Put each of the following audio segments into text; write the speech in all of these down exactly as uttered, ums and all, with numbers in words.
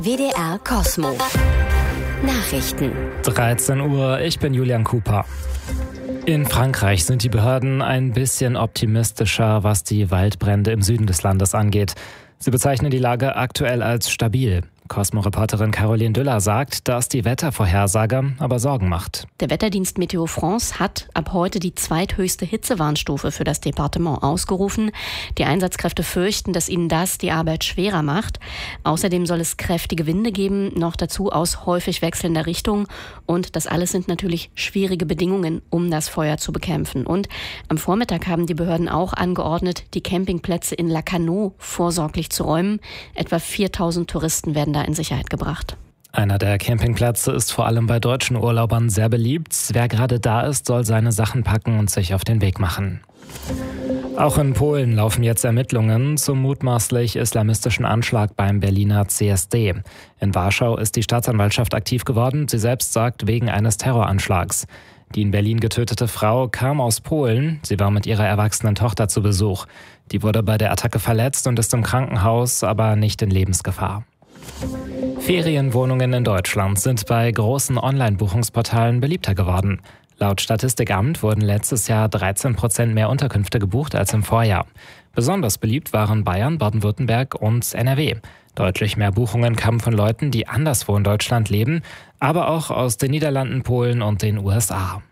W D R Kosmo. Nachrichten. dreizehn Uhr, ich bin Julian Cooper. In Frankreich sind die Behörden ein bisschen optimistischer, was die Waldbrände im Süden des Landes angeht. Sie bezeichnen die Lage aktuell als stabil. Cosmo-Reporterin Caroline Düller sagt, dass die Wettervorhersage aber Sorgen macht. Der Wetterdienst Meteo France hat ab heute die zweithöchste Hitzewarnstufe für das Departement ausgerufen. Die Einsatzkräfte fürchten, dass ihnen das die Arbeit schwerer macht. Außerdem soll es kräftige Winde geben, noch dazu aus häufig wechselnder Richtung. Und das alles sind natürlich schwierige Bedingungen, um das Feuer zu bekämpfen. Und am Vormittag haben die Behörden auch angeordnet, die Campingplätze in Lacanau vorsorglich zu räumen. Etwa viertausend Touristen werden da in Sicherheit gebracht. Einer der Campingplätze ist vor allem bei deutschen Urlaubern sehr beliebt. Wer gerade da ist, soll seine Sachen packen und sich auf den Weg machen. Auch in Polen laufen jetzt Ermittlungen zum mutmaßlich islamistischen Anschlag beim Berliner C S D. In Warschau ist die Staatsanwaltschaft aktiv geworden. Sie selbst sagt, wegen eines Terroranschlags. Die in Berlin getötete Frau kam aus Polen. Sie war mit ihrer erwachsenen Tochter zu Besuch. Die wurde bei der Attacke verletzt und ist im Krankenhaus, aber nicht in Lebensgefahr. Ferienwohnungen in Deutschland sind bei großen Online-Buchungsportalen beliebter geworden. Laut Statistikamt wurden letztes Jahr dreizehn Prozent mehr Unterkünfte gebucht als im Vorjahr. Besonders beliebt waren Bayern, Baden-Württemberg und N R W. Deutlich mehr Buchungen kamen von Leuten, die anderswo in Deutschland leben, aber auch aus den Niederlanden, Polen und den U S A.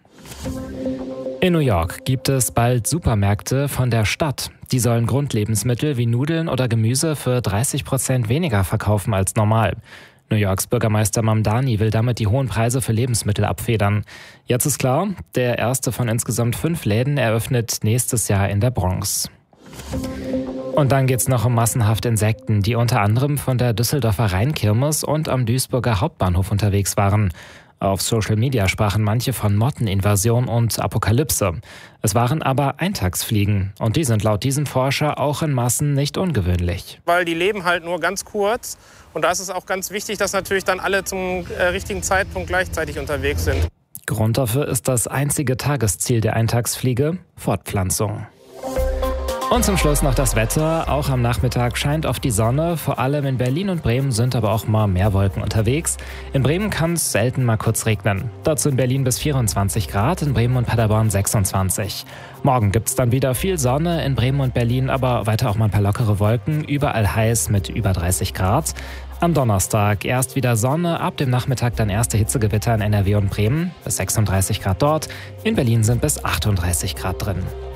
In New York gibt es bald Supermärkte von der Stadt. Die sollen Grundlebensmittel wie Nudeln oder Gemüse für dreißig Prozent weniger verkaufen als normal. New Yorks Bürgermeister Mamdani will damit die hohen Preise für Lebensmittel abfedern. Jetzt ist klar, der erste von insgesamt fünf Läden eröffnet nächstes Jahr in der Bronx. Und dann geht's noch um massenhaft Insekten, die unter anderem von der Düsseldorfer Rheinkirmes und am Duisburger Hauptbahnhof unterwegs waren. Auf Social Media sprachen manche von Motteninvasion und Apokalypse. Es waren aber Eintagsfliegen und die sind laut diesem Forscher auch in Massen nicht ungewöhnlich. Weil die leben halt nur ganz kurz und da ist es auch ganz wichtig, dass natürlich dann alle zum äh, richtigen Zeitpunkt gleichzeitig unterwegs sind. Grund dafür ist das einzige Tagesziel der Eintagsfliege, Fortpflanzung. Und zum Schluss noch das Wetter. Auch am Nachmittag scheint oft die Sonne. Vor allem in Berlin und Bremen sind aber auch mal mehr Wolken unterwegs. In Bremen kann es selten mal kurz regnen. Dazu in Berlin bis vierundzwanzig Grad, in Bremen und Paderborn sechsundzwanzig. Morgen gibt es dann wieder viel Sonne in Bremen und Berlin, aber weiter auch mal ein paar lockere Wolken. Überall heiß mit über dreißig Grad. Am Donnerstag erst wieder Sonne, ab dem Nachmittag dann erste Hitzegewitter in N R W und Bremen. Bis sechsunddreißig Grad dort. In Berlin sind bis achtunddreißig Grad drin.